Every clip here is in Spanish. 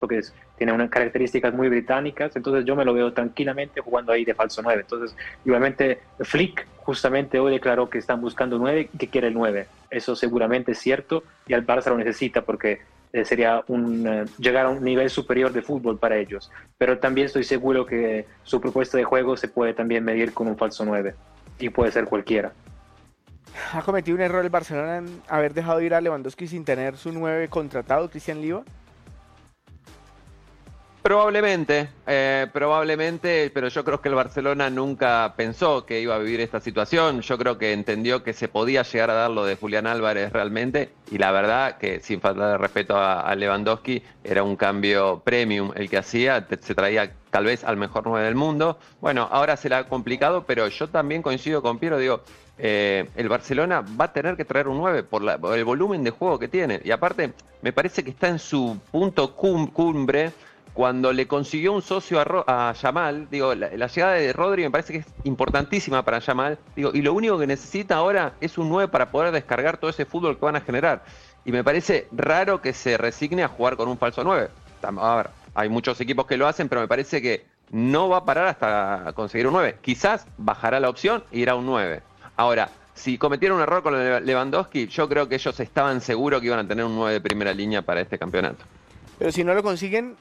porque tiene unas características muy británicas, entonces yo me lo veo tranquilamente jugando ahí de falso 9. Entonces, igualmente, Flick justamente hoy declaró que están buscando 9 y que quiere el 9. Eso seguramente es cierto y al Barça lo necesita porque sería llegar a un nivel superior de fútbol para ellos. Pero también estoy seguro que su propuesta de juego se puede también medir con un falso 9 y puede ser cualquiera. ¿Ha cometido un error el Barcelona en haber dejado ir a Lewandowski sin tener su 9 contratado, Cristian Liva? Probablemente, pero yo creo que el Barcelona nunca pensó que iba a vivir esta situación. Yo creo que entendió que se podía llegar a dar lo de Julián Álvarez realmente, y la verdad que, sin falta de respeto a Lewandowski, era un cambio premium el que hacía, se traía tal vez al mejor 9 del mundo. Bueno, ahora será complicado, pero yo también coincido con Piero, digo, el Barcelona va a tener que traer un 9 por el volumen de juego que tiene, y aparte me parece que está en su punto cumbre cuando le consiguió un socio a Yamal. Digo, la llegada de Rodri me parece que es importantísima para Yamal, digo, y lo único que necesita ahora es un 9 para poder descargar todo ese fútbol que van a generar, y me parece raro que se resigne a jugar con un falso 9. A ver, hay muchos equipos que lo hacen, pero me parece que no va a parar hasta conseguir un 9. Quizás bajará la opción e irá a un 9. Ahora, si cometieron un error con Lewandowski, yo creo que ellos estaban seguros que iban a tener un 9 de primera línea para este campeonato. Pero si no lo consiguen,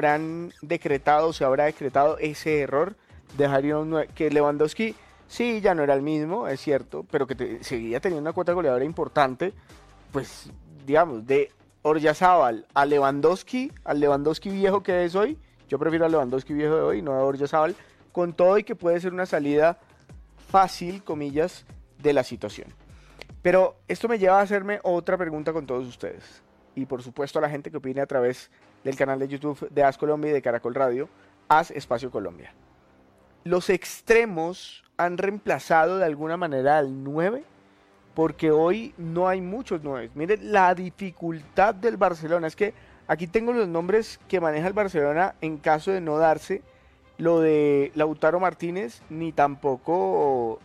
se habrá decretado ese error, dejarían que Lewandowski, sí, ya no era el mismo, es cierto, pero que seguía teniendo una cuota goleadora importante, pues, digamos, de Oryazábal al Lewandowski viejo que es hoy, yo prefiero al Lewandowski viejo de hoy, no a Oryazábal, con todo y que puede ser una salida fácil, comillas, de la situación. Pero esto me lleva a hacerme otra pregunta con todos ustedes. Y por supuesto a la gente que opine a través del canal de YouTube de AS Colombia y de Caracol Radio, AS Espacio Colombia. ¿Los extremos han reemplazado de alguna manera al 9? Porque hoy no hay muchos 9. Miren la dificultad del Barcelona. Es que aquí tengo los nombres que maneja el Barcelona en caso de no darse lo de Lautaro Martínez, ni tampoco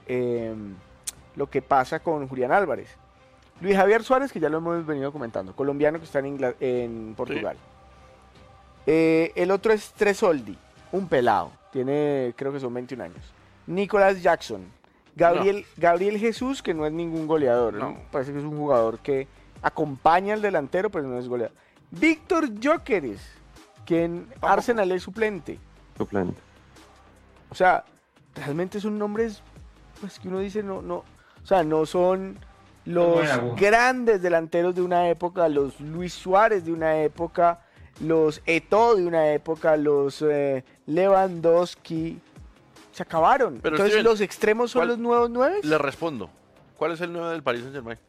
lo que pasa con Julián Álvarez. Luis Javier Suárez, que ya lo hemos venido comentando, colombiano que está en Portugal. Sí. El otro es Tresoldi, un pelado, creo que son 21 años. Nicolás Jackson, Gabriel Jesús, que no es ningún goleador, ¿no? Parece que es un jugador que acompaña al delantero, pero no es goleador. Víctor Gyökeres, que en Arsenal es suplente. O sea, realmente son nombres pues, que uno dice, o sea, no son los grandes delanteros de una época, los Luis Suárez de una época, los Eto'o de una época, los Lewandowski, se acabaron. Pero entonces, Steven, ¿los extremos son los nuevos 9? Le respondo. ¿Cuál es el 9 del Paris Saint-Germain?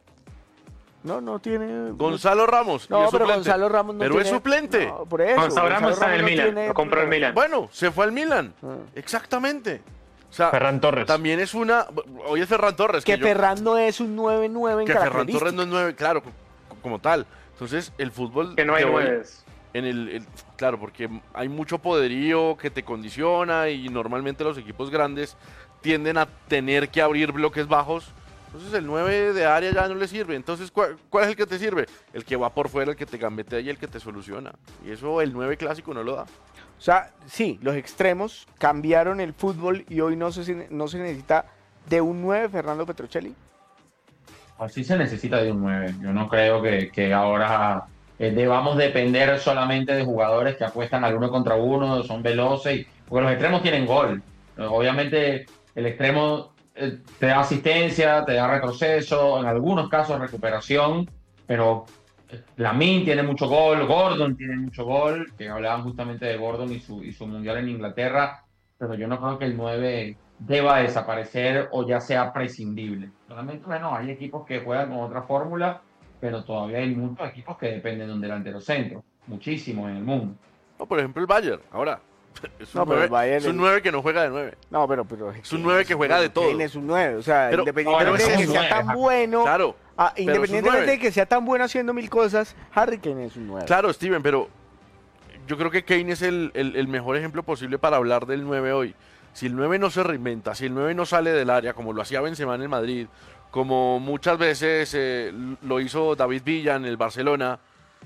No tiene... Gonzalo Ramos. No, pero Gonzalo Ramos no pero tiene... es suplente. No, por eso. Gonzalo Ramos está en el Milan, lo compró el Milan. Bueno, se fue al Milan. Exactamente. O sea, Ferran Torres. También es una... Hoy es Ferran Torres. Que Ferran no es un 9-9 en que Ferran Torres no es 9, claro, como tal. Entonces, el fútbol... Que no hay 9. Claro, porque hay mucho poderío que te condiciona y normalmente los equipos grandes tienden a tener que abrir bloques bajos. Entonces, el 9 de área ya no le sirve. Entonces, ¿cuál es el que te sirve? El que va por fuera, el que te gambetea y el que te soluciona. Y eso el 9 clásico no lo da. O sea, sí, los extremos cambiaron el fútbol y hoy no se necesita de un 9, Fernando Petrocelli. Así se necesita de un 9. Yo no creo que ahora debamos depender solamente de jugadores que apuestan al 1 contra 1, son veloces, porque los extremos tienen gol. Obviamente el extremo te da asistencia, te da retroceso, en algunos casos recuperación, pero Lamine tiene mucho gol, Gordon tiene mucho gol, que hablaban justamente de Gordon y su mundial en Inglaterra, pero yo no creo que el 9 deba desaparecer o ya sea prescindible. Realmente, bueno, hay equipos que juegan con otra fórmula, pero todavía hay muchos equipos que dependen de un delantero centro, muchísimos en el mundo. No, por ejemplo el Bayern, ahora. Es un 9 que no juega de 9. No, pero es un 9 que juega de todo. Es un 9, o sea, independientemente de que sea tan bueno, claro, independientemente de que sea tan bueno haciendo mil cosas, Harry Kane es un 9. Claro, Steven, pero yo creo que Kane es el mejor ejemplo posible para hablar del 9 hoy. Si el 9 no se reinventa, si el 9 no sale del área, como lo hacía Benzema en el Madrid, como muchas veces lo hizo David Villa en el Barcelona,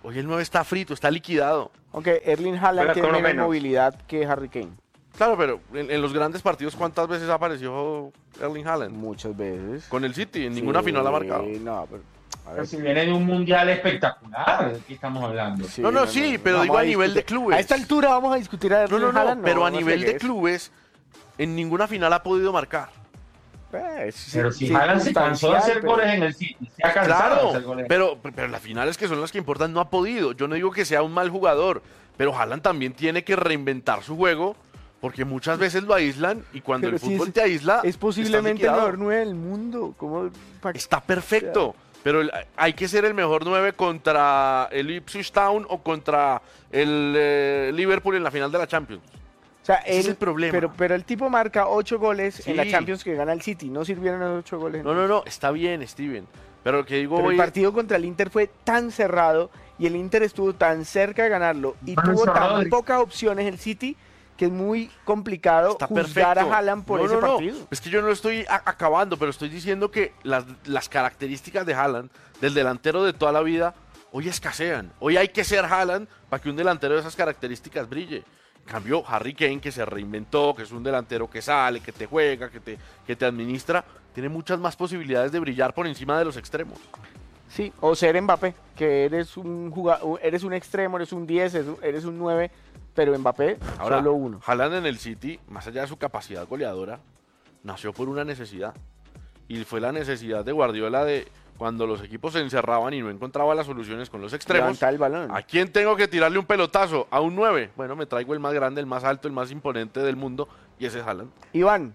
Hoy el 9 está frito, está liquidado. Aunque Erling Haaland Juega tiene con lo menos menos. movilidad que Harry Kane. Claro, pero en los grandes partidos, ¿cuántas veces apareció Erling Haaland? Muchas veces. Con el City, en ninguna final ha marcado. No, pero... A Pero ver, si viene de un mundial espectacular, ¿de qué estamos hablando? sí, No, sí, pero vamos digo a nivel discutir. de clubes. A esta altura vamos a discutir a Erling No, Haaland. pero a no nivel de fregues. clubes, en ninguna final ha podido marcar. Pero si Haaland se cansó de hacer pero- goles en el City, se ha cansado de Claro, hacer goles. pero las finales que son las que importan no ha podido. Yo no digo que sea un mal jugador, pero Haaland también tiene que reinventar su juego porque muchas veces lo aíslan y cuando Pero el si fútbol es- te aísla, Es posiblemente el estás liquidado. mejor 9 del mundo. ¿Cómo? Está perfecto, pero hay que ser el mejor 9 contra el Ipswich Town o contra el Liverpool en la final de la Champions. O sea, Ese es el problema. Pero el tipo marca 8 goles en la Sí. Champions que gana el City. No sirvieron los 8 goles. No, está bien, Steven. Pero lo que digo Pero el hoy, partido contra el Inter fue tan cerrado y el Inter estuvo tan cerca de ganarlo y Tan tuvo cerrado tan de- pocas opciones el City que es muy complicado está juzgar perfecto. a Haaland por No, ese no, partido. Es que yo no estoy acabando, pero estoy diciendo que las características de Haaland, del delantero de toda la vida, hoy escasean. Hoy hay que ser Haaland para que un delantero de esas características brille. En cambio, Harry Kane, que se reinventó, que es un delantero que sale, que te juega, que te administra, tiene muchas más posibilidades de brillar por encima de los extremos. Sí, o ser Mbappé, que eres un eres un extremo, eres un 10, eres un 9, pero Mbappé Ahora, solo uno. Haaland en el City, más allá de su capacidad goleadora, nació por una necesidad. Y fue la necesidad de Guardiola de cuando los equipos se encerraban y no encontraba las soluciones con los extremos. Levantar el balón. ¿A quién tengo que tirarle un pelotazo? ¿A un 9? Bueno, me traigo el más grande, el más alto, el más imponente del mundo, y ese es Haaland. Iván,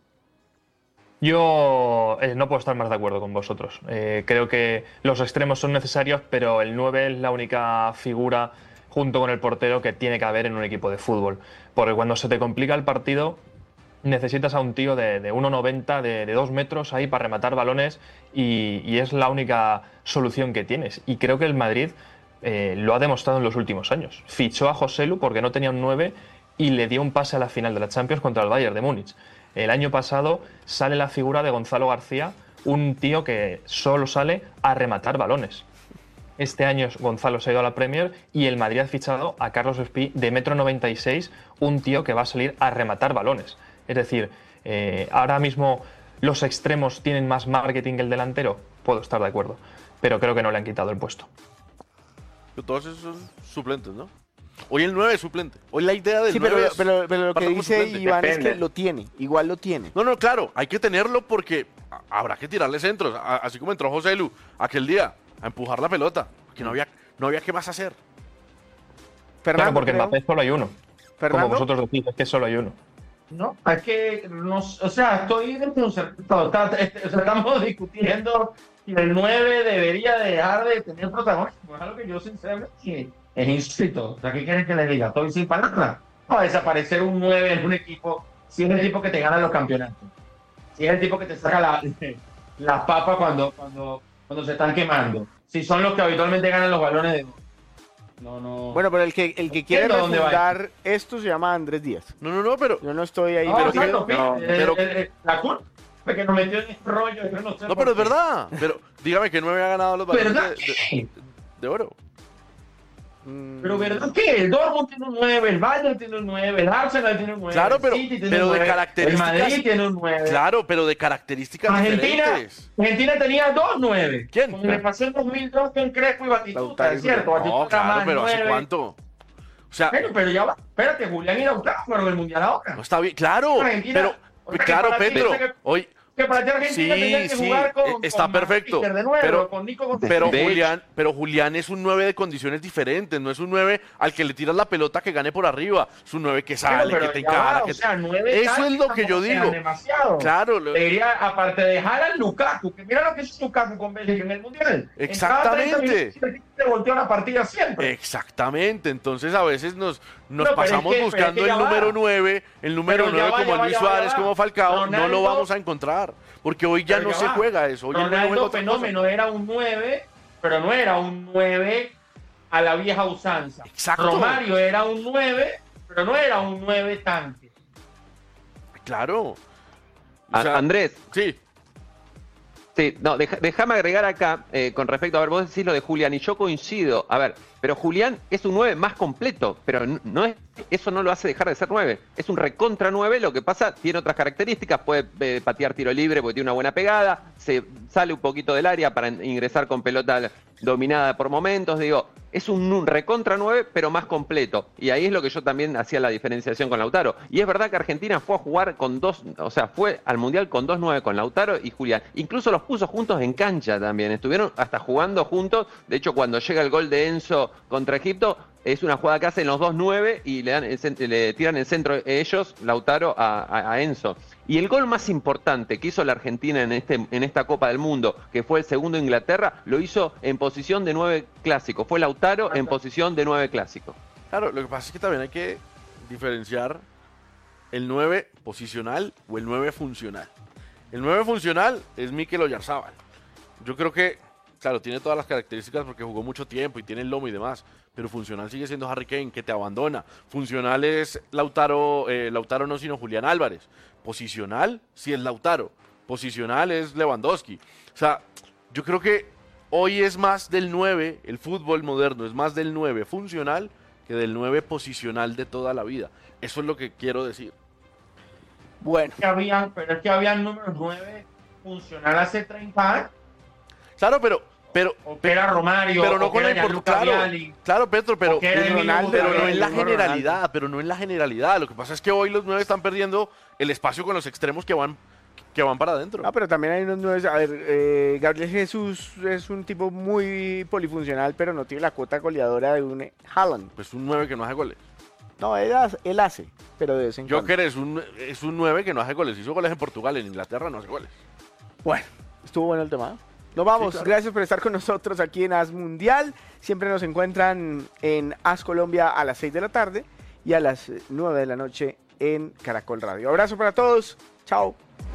Yo no puedo estar más de acuerdo con vosotros. Creo que los extremos son necesarios, pero el 9 es la única figura junto con el portero que tiene que haber en un equipo de fútbol. Porque cuando se te complica el partido, necesitas a un tío de 1,90, de 2 metros ahí para rematar balones y es la única solución que tienes. Y creo que el Madrid lo ha demostrado en los últimos años. Fichó a Joselu porque no tenía un 9 y le dio un pase a la final de la Champions contra el Bayern de Múnich. El año pasado sale la figura de Gonzalo García, un tío que solo sale a rematar balones. Este año Gonzalo se ha ido a la Premier y el Madrid ha fichado a Carlos Espí de 1,96 m, un tío que va a salir a rematar balones. Es decir, ahora mismo los extremos tienen más marketing que el delantero, puedo estar de acuerdo, pero creo que no le han quitado el puesto. Pero todos esos son suplentes, ¿no? Hoy el 9 es suplente. Hoy la idea del sí, 9 es pero lo que partir como dice suplente. Iván es Depende. que lo tiene, igual lo tiene. No, claro, hay que tenerlo porque habrá que tirarle centros. Así como entró José Lu aquel día a empujar la pelota. Porque no había qué más hacer. Fernando, Claro, porque creo. Mbappé solo hay uno. Fernando, Como vosotros decís, es que solo hay uno. No, es que, no, o sea, estoy desconcertado. Estamos discutiendo si el 9 debería dejar de tener protagonismo. Es algo que yo sinceramente es insólito. O sea, ¿qué quieren que les diga? Estoy sin palabras. Va a desaparecer un 9 en un equipo, si es el tipo que te gana los campeonatos. Si es el tipo que te saca la papa cuando se están quemando. Si son los que habitualmente ganan los balones de oro. No. bueno, pero el que quiere Entiendo dónde va refundar esto se llama Andrés Díaz. No, pero. Yo no estoy ahí. No, metido. exacto, no, pero- la culpa es que nos metió en este rollo. Yo no sé No, por pero es qué. verdad. Pero dígame que 9 ha ganado los balones ¿Verdad? de oro. Pero ¿verdad que el Dortmund tiene un 9, el Bayern tiene un 9, el Arsenal tiene un 9, Claro, el pero- City tiene pero un de 9, características- el Madrid tiene un 9. Claro, pero de características diferentes. Argentina tenía 2 9. ¿Quién? Como le pasó en 2002 con Crespo y Batistuta, Lautaro es cierto. Martínez. Batistuta No, era claro, más pero ¿hace 9. cuánto? O sea, Bueno, pero ya va. Espérate, Julián era octavo en el Mundial ahora. no está bien. Claro, Argentina, pero. o sea, que Claro, para ti, Pedro. o sea, que- Hoy. Que para ti Argentina Sí, tenía que sí, jugar está con perfecto, Manchester de nuevo, pero- con Nico González. Pero Julián es un 9 de condiciones diferentes, no es un 9 al que le tiras la pelota que gane por arriba, es un 9 que sale, Pero que te ya va, encara. o sea, 9 Eso es lo que yo tampoco eran digo. demasiado. Claro, Te diría, aparte de Haaland, Lukaku, que mira lo que hizo Lukaku con Bélgica en el Mundial. Exactamente. En cada 30 minutos se volteó la partida siempre. exactamente, entonces a veces nos No, pero pasamos es que- buscando pero es que el ya número va. 9, el número Pero ya 9 va, como ya va, Luis ya va, Suárez, ya va. como Falcao, no lo Ronaldo- vamos a encontrar, porque hoy ya Pero no ya se va. juega eso, hoy el 9 juega Ronaldo otra cosa. Fenómeno era un 9, pero no era un 9 a la vieja usanza. Exacto. Romario era un 9, pero no era un 9 tanque. Claro. O sea, Andrés, sí, sí, no, déjame agregar acá, con respecto, a ver, vos decís lo de Julián, y yo coincido. A ver, Pero Julián es un 9 más completo, pero eso no lo hace dejar de ser 9. Es un recontra 9, lo que pasa, tiene otras características, puede patear tiro libre porque tiene una buena pegada, se sale un poquito del área para ingresar con pelota dominada por momentos, es un recontra 9, pero más completo. Y ahí es lo que yo también hacía la diferenciación con Lautaro. Y es verdad que Argentina fue a jugar con fue al Mundial con 2 9, con Lautaro y Julián. Incluso los puso juntos en cancha también. Estuvieron hasta jugando juntos. De hecho, cuando llega el gol de Enzo contra Egipto, es una jugada que hacen los 2 9 y le tiran el centro ellos, Lautaro, a Enzo. Y el gol más importante que hizo la Argentina en esta Copa del Mundo, que fue el segundo de Inglaterra, lo hizo en posición de 9 clásico. Fue Lautaro en posición de 9 clásico. Claro, lo que pasa es que también hay que diferenciar el 9 posicional o el 9 funcional. El 9 funcional es Mikel Oyarzabal. Yo creo que, claro, tiene todas las características porque jugó mucho tiempo y tiene el lomo y demás, pero funcional sigue siendo Harry Kane, que te abandona. Funcional es Lautaro no, sino Julián Álvarez. Posicional sí es Lautaro. Posicional es Lewandowski. O sea, yo creo que hoy es más del 9, el fútbol moderno es más del 9 funcional que del 9 posicional de toda la vida. Eso es lo que quiero decir. Bueno. Pero es que habían números 9 funcional hace 30 años. Claro, pero O que era Romario, pero no o con que el era Gianluca Vialli, claro, Petro, pero o que era Ronaldo, pero no Ronaldo, en la Ronaldo. generalidad, pero no en la generalidad. Lo que pasa es que hoy los 9 están perdiendo el espacio con los extremos que van para adentro. No, pero también hay unos nueve. A ver, Gabriel Jesús es un tipo muy polifuncional, pero no tiene la cuota goleadora de un Haaland. Pues un 9 que no hace goles. No, él hace, pero de vez en cuando. Joker es un 9 que no hace goles. Hizo goles en Portugal, en Inglaterra no hace goles. Bueno, estuvo bueno el tema. Nos vamos, Sí, claro. Gracias por estar con nosotros aquí en As Mundial. Siempre nos encuentran en As Colombia a las 6 de la tarde y a las 9 de la noche en Caracol Radio. Abrazo para todos, chao.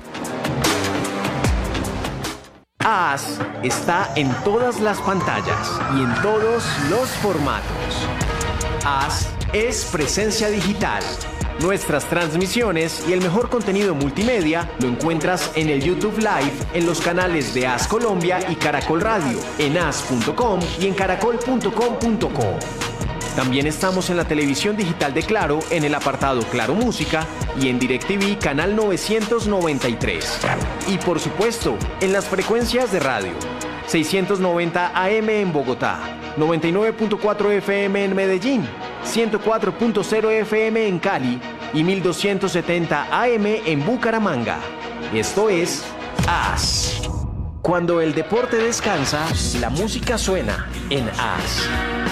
As está en todas las pantallas y en todos los formatos. As es presencia digital. Nuestras transmisiones y el mejor contenido multimedia lo encuentras en el YouTube Live, en los canales de As Colombia y Caracol Radio, en as.com y en caracol.com.co. También estamos en la televisión digital de Claro, en el apartado Claro Música y en DirecTV canal 993. Y por supuesto, en las frecuencias de radio. 690 AM en Bogotá, 99.4 FM en Medellín, 104.0 FM en Cali y 1270 AM en Bucaramanga. Esto es As. Cuando el deporte descansa, la música suena en As.